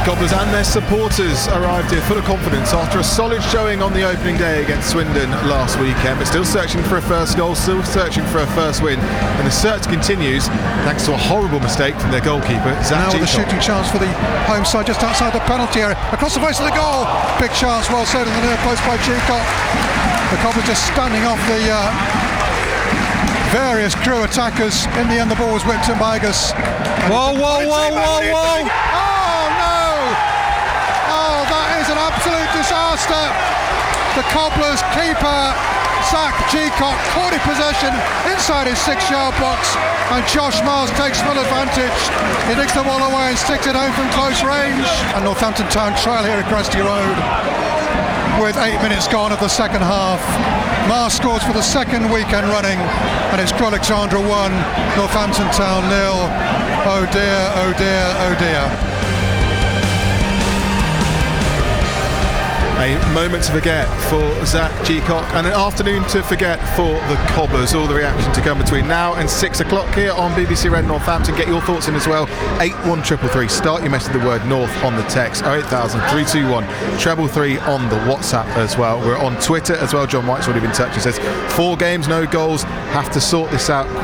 Cobblers and their supporters arrived here full of confidence after a solid showing on the opening day against Swindon last weekend, but still searching for a first goal, still searching for a first win, and the search continues thanks to a horrible mistake from their goalkeeper, Zach Now with a shooting chance for the home side just outside the penalty area, across the face of the goal, big chance, well saved in the near post by Cheacock. The Cobblers just standing off the various Crewe attackers. In the end the ball was whipped in by Agus. Whoa! An absolute disaster. The Cobblers keeper Zach Cheacock caught in possession inside his 6-yard box, and Josh Miles takes full advantage. He nicks the ball away and sticks it home from close range. And Northampton Town trail here at Cresty Road with 8 minutes gone of the second half. Mars scores for the second weekend running, and it's Crewe Alexandra 1, Northampton Town 0. Oh dear, oh dear, oh dear. A moment to forget for Zach Cheacock and an afternoon to forget for the Cobblers. All the reaction to come between now and 6 o'clock here on BBC Red Northampton. Get your thoughts in as well. 81333. Start your message with the word North on the text. 08000 321 333 on the WhatsApp as well. We're on Twitter as well. John White's already been in touch and says 4 games, no goals. Have to sort this out